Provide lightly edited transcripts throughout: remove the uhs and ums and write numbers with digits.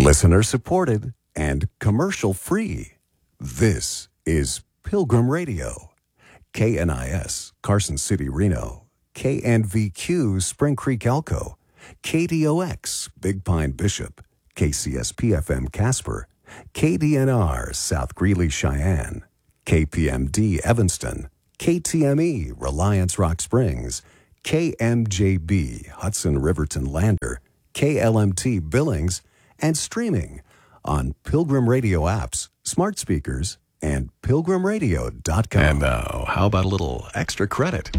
Listener supported and commercial free. This is Pilgrim Radio. KNIS, Carson City, Reno. KNVQ, Spring Creek, Elko. KDOX, Big Pine, Bishop. KCSP-FM, Casper. KDNR, South Greeley, Cheyenne. KPMD, Evanston. KTME, Reliance, Rock Springs. KMJB, Hudson, Riverton, Lander. KLMT, Billings. And streaming on Pilgrim Radio apps, smart speakers, and pilgrimradio.com. And now, how about a little extra credit?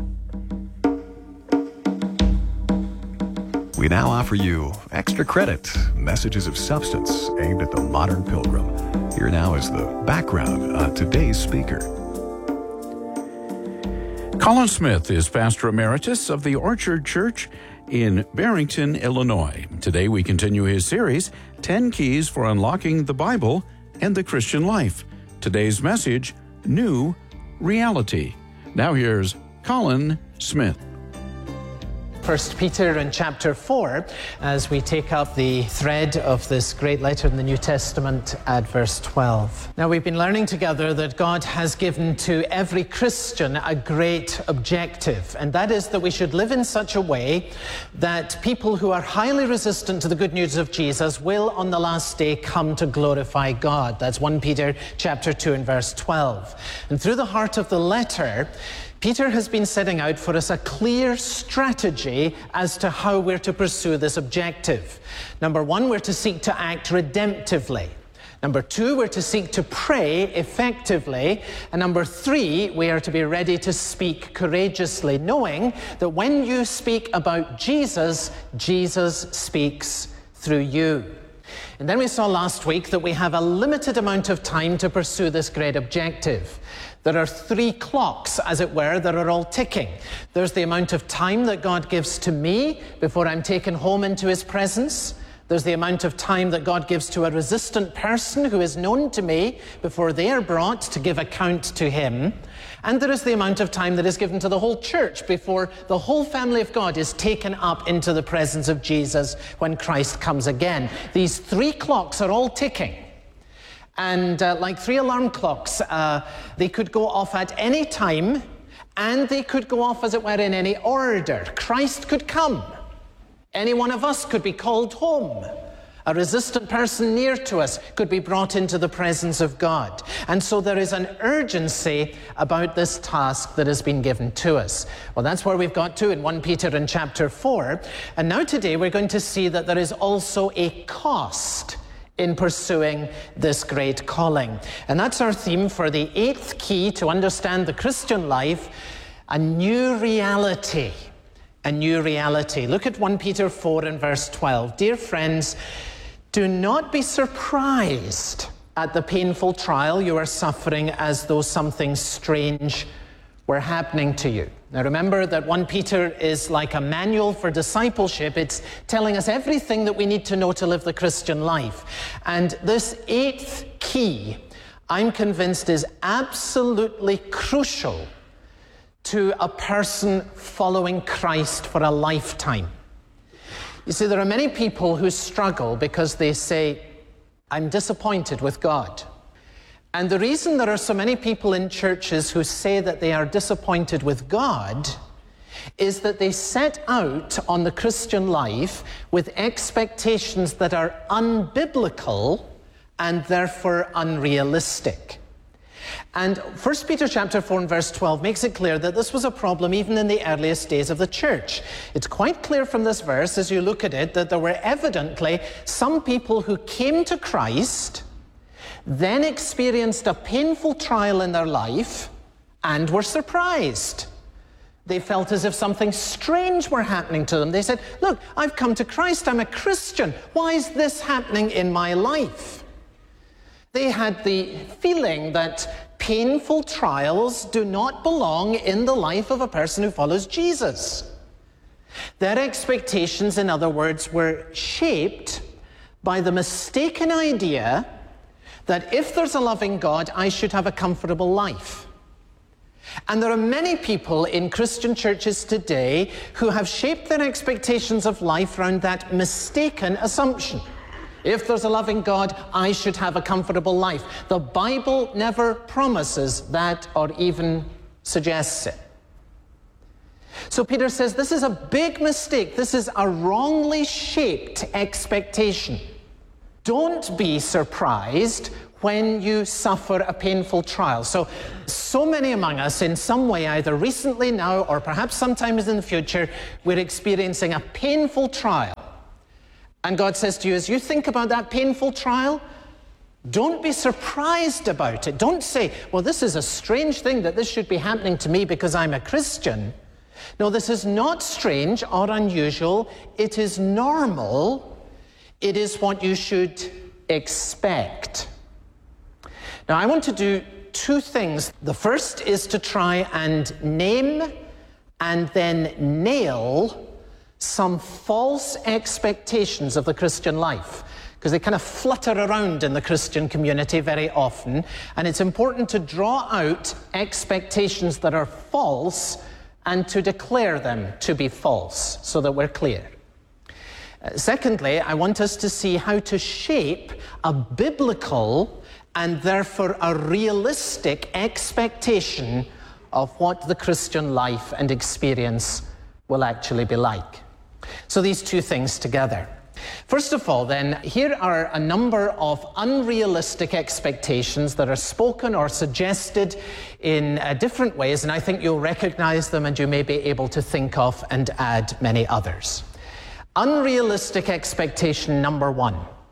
We now offer you extra credit, messages of substance aimed at the modern pilgrim. Here now is the background on today's speaker. Colin Smith is pastor emeritus of the Orchard Church in Barrington, Illinois. Today we continue his series, 10 Keys for Unlocking the Bible and the Christian Life. Today's message, New Reality. Now here's Colin Smith. 1 Peter in chapter 4, as we take up the thread of this great letter in the New Testament at verse 12. Now, we've been learning together that God has given to every Christian a great objective, and that is that we should live in such a way that people who are highly resistant to the good news of Jesus will on the last day come to glorify God. That's 1 Peter chapter 2 and verse 12. And through the heart of the letter, Peter has been setting out for us a clear strategy as to how we're to pursue this objective. Number one, we're to seek to act redemptively. Number two, we're to seek to pray effectively. And number three, we are to be ready to speak courageously, knowing that when you speak about Jesus, Jesus speaks through you. And then we saw last week that we have a limited amount of time to pursue this great objective. There are 3 clocks, as it were, that are all ticking. There's the amount of time that God gives to me before I'm taken home into his presence. There's the amount of time that God gives to a resistant person who is known to me before they are brought to give account to him. And there is the amount of time that is given to the whole church before the whole family of God is taken up into the presence of Jesus when Christ comes again. These 3 clocks are all ticking. And like 3 alarm clocks, they could go off at any time, and they could go off, as it were, in any order. Christ could come. Any one of us could be called home. A resistant person near to us could be brought into the presence of God. And so there is an urgency about this task that has been given to us. Well, that's where we've got to in 1 Peter in chapter 4. And now today we're going to see that there is also a cost in pursuing this great calling. And that's our theme for the 8th key to understand the Christian life, a new reality. A new reality. Look at 1 Peter 4 and verse 12. Dear friends, do not be surprised at the painful trial you are suffering as though something strange were happening to you. Now remember that 1 Peter is like a manual for discipleship. It's telling us everything that we need to know to live the Christian life. And this 8th key, I'm convinced, is absolutely crucial to a person following Christ for a lifetime. You see, there are many people who struggle because they say, I'm disappointed with God. And the reason there are so many people in churches who say that they are disappointed with God is that they set out on the Christian life with expectations that are unbiblical and therefore unrealistic. And 1 Peter chapter 4 and verse 12 makes it clear that this was a problem even in the earliest days of the church. It's quite clear from this verse as you look at it that there were evidently some people who came to Christ, then experienced a painful trial in their life, and were surprised. They felt as if something strange were happening to them. They said, look, I've come to Christ, I'm a Christian. Why is this happening in my life? They had the feeling that painful trials do not belong in the life of a person who follows Jesus. Their expectations, in other words, were shaped by the mistaken idea that if there's a loving God, I should have a comfortable life. And there are many people in Christian churches today who have shaped their expectations of life around that mistaken assumption. If there's a loving God, I should have a comfortable life. The Bible never promises that or even suggests it. So Peter says this is a big mistake. This is a wrongly shaped expectation. Don't be surprised when you suffer a painful trial. So many among us, in some way, either recently now or perhaps sometimes in the future, we're experiencing a painful trial. And God says to you, as you think about that painful trial, don't be surprised about it. Don't say, well, this is a strange thing that this should be happening to me because I'm a Christian. No, this is not strange or unusual. It is normal. It is what you should expect. Now, I want to do two things. The first is to try and name and then nail some false expectations of the Christian life, because they kind of flutter around in the Christian community very often, and it's important to draw out expectations that are false and to declare them to be false so that we're clear. Secondly, I want us to see how to shape a biblical and therefore a realistic expectation of what the Christian life and experience will actually be like. So these two things together. First of all, then, here are a number of unrealistic expectations that are spoken or suggested in different ways, and I think you'll recognize them and you may be able to think of and add many others. Unrealistic expectation number one.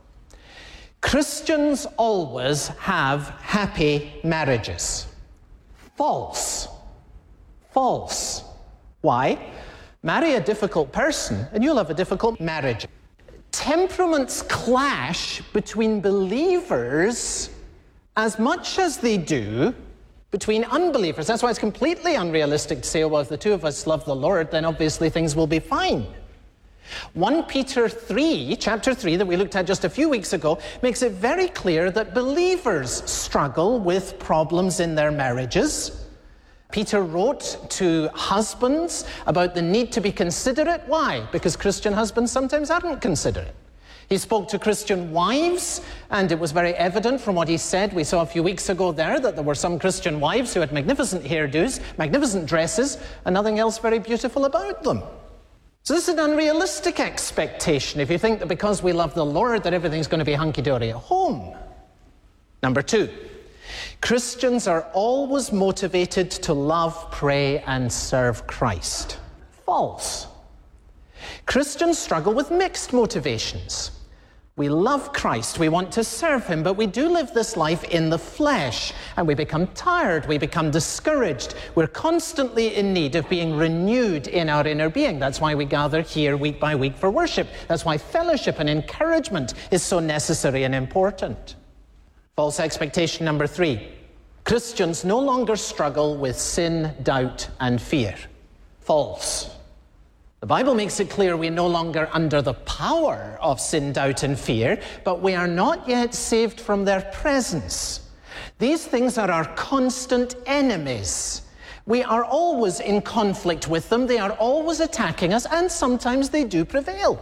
Christians always have happy marriages. False. False. Why? Marry a difficult person and you'll have a difficult marriage. Temperaments clash between believers as much as they do between unbelievers. That's why it's completely unrealistic to say, oh, well, if the two of us love the Lord, then obviously things will be fine. 1 Peter 3, chapter 3, that we looked at just a few weeks ago, makes it very clear that believers struggle with problems in their marriages. Peter wrote to husbands about the need to be considerate. Why? Because Christian husbands sometimes aren't considerate. He spoke to Christian wives, and it was very evident from what he said. We saw a few weeks ago there that there were some Christian wives who had magnificent hairdos, magnificent dresses, and nothing else very beautiful about them. So this is an unrealistic expectation if you think that because we love the Lord that everything's going to be hunky-dory at home. Number two, Christians are always motivated to love, pray, and serve Christ. False. Christians struggle with mixed motivations. We love Christ, we want to serve him, but we do live this life in the flesh, and we become tired, we become discouraged. We're constantly in need of being renewed in our inner being. That's why we gather here week by week for worship. That's why fellowship and encouragement is so necessary and important. False expectation number three. Christians no longer struggle with sin, doubt, and fear. False. The Bible makes it clear we're no longer under the power of sin, doubt, and fear, but we are not yet saved from their presence. These things are our constant enemies. We are always in conflict with them. They are always attacking us, and sometimes they do prevail.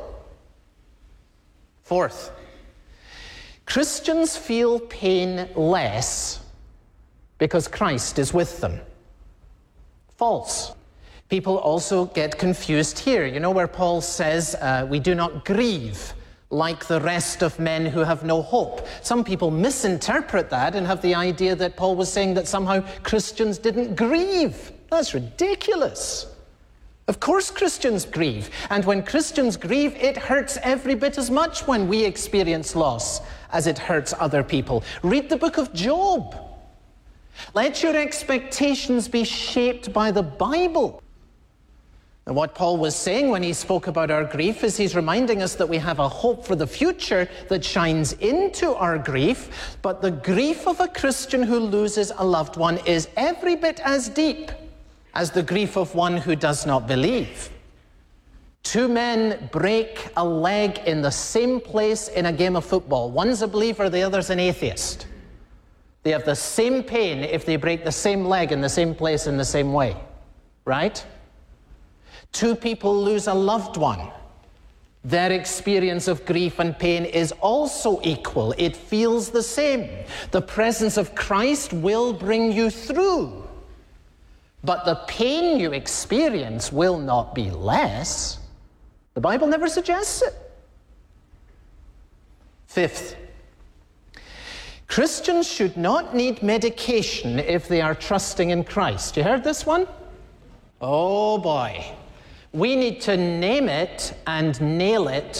Fourth, Christians feel pain less because Christ is with them. False. People also get confused here. You know where Paul says, we do not grieve like the rest of men who have no hope. Some people misinterpret that and have the idea that Paul was saying that somehow Christians didn't grieve. That's ridiculous. Of course Christians grieve. And when Christians grieve, it hurts every bit as much when we experience loss as it hurts other people. Read the book of Job. Let your expectations be shaped by the Bible. And what Paul was saying when he spoke about our grief is he's reminding us that we have a hope for the future that shines into our grief, but the grief of a Christian who loses a loved one is every bit as deep as the grief of one who does not believe. Two men break a leg in the same place in a game of football. One's a believer, the other's an atheist. They have the same pain if they break the same leg in the same place in the same way, right? Two people lose a loved one. Their experience of grief and pain is also equal. It feels the same. The presence of Christ will bring you through. But the pain you experience will not be less. The Bible never suggests it. Fifth, Christians should not need medication if they are trusting in Christ. You heard this one? Oh boy. We need to name it and nail it